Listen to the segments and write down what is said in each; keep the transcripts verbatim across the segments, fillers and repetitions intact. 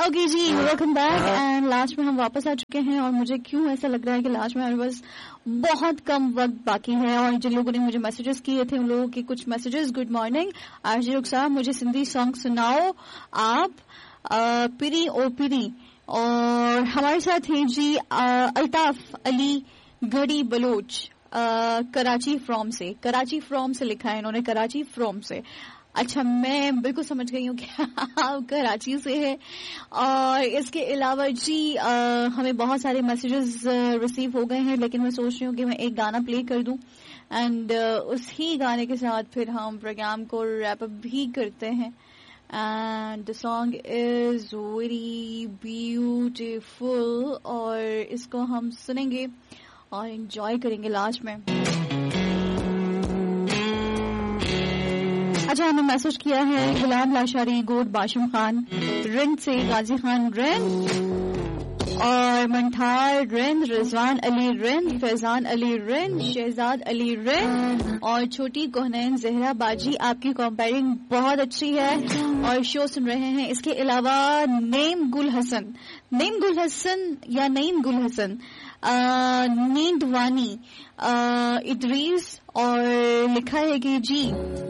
Okay G, welcome back. And last میں ہم واپس آ چکے ہیں, اور مجھے کیوں ایسا لگ رہا ہے کہ لاسٹ میں ہمارے پاس بہت کم وقت باقی ہے. اور جن لوگوں نے مجھے میسیجز کیے تھے ان لوگوں کے کچھ messages. Good morning R G رخسار, مجھے سندھی سانگ سناؤ آپ, پری او پری. اور ہمارے ساتھ ہیں جی الطاف علی گڑی بلوچ, کراچی فرام سے. کراچی فرام سے لکھا ہے انہوں نے, کراچی فرام سے. اچھا, میں بالکل سمجھ گئی ہوں کہ آپ کراچی سے ہے. اور اس کے علاوہ جی ہمیں بہت سارے میسیجز ریسیو ہو گئے ہیں, لیکن میں سوچ رہی ہوں کہ میں ایک گانا پلے کر دوں, اینڈ اسی گانے کے ساتھ پھر ہم پروگرام کو ریپ اپ بھی کرتے ہیں. And the song is very beautiful, اور اس کو ہم سنیں گے اور انجوائے کریں گے لاسٹ میں. اچھا, ہمیں میسج کیا ہے غلام لاشاری گوڈ باشم خان رند سے, غازی خان رند, اور منٹھار رند, رضوان علی رند, فیضان علی رند, شہزاد علی رند, اور چھوٹی کوہنین زہرا باجی. آپ کی کمپیرنگ بہت اچھی ہے اور شو سن رہے ہیں. اس کے علاوہ نیم گل حسن, نیم گل حسن یا نیم گل حسن, نیند وانی, ادریس, اور لکھا ہے کہ جی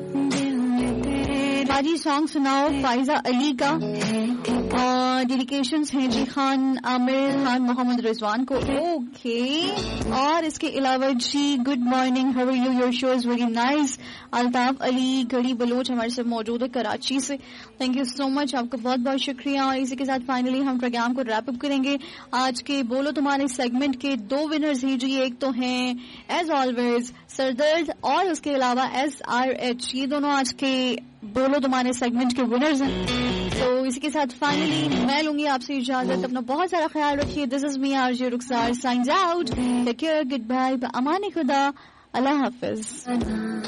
باجی سانگ سناؤ فائزہ علی کا. اور ڈیڈیکیشنز ہیں جی خان عامر خان محمد رضوان کو. اوکے, اور اس کے علاوہ جی good morning, how are you, your show is very nice. Altaf علی گڑی بلوچ ہمارے ساتھ موجود ہے کراچی سے. تھینک یو سو مچ, آپ کا بہت بہت شکریہ. اور اسی کے ساتھ فائنلی ہم پروگرام کو ریپ اپ کریں گے. آج کے بولو تمہارے سیگمنٹ کے دو ونرز ہیں جی, ایک تو ہیں ایز آلویز سردرد, اور اس کے علاوہ ایس آر ایچ. یہ دونوں آج کے بولو تمہارے سیگمنٹ کے ونرز ہیں. تو اسی کے ساتھ فائنلی میں لوں گی آپ سے اجازت. اپنا بہت سارا خیال رکھیے. دس از می آر جی رخسار, signs out. Take care, good bye, امان خدا, اللہ حافظ.